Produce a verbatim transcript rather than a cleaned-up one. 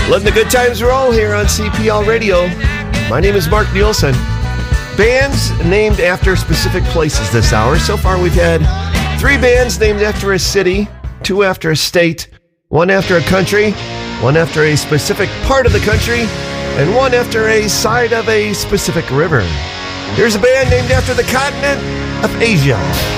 Letting the good times roll here on C P L Radio. My name is Mark Nielsen. Bands named after specific places this hour. So far we've had three bands named after a city, two after a state, one after a country, one after a specific part of the country, and one after a side of a specific river. Here's a band named after the continent of Asia.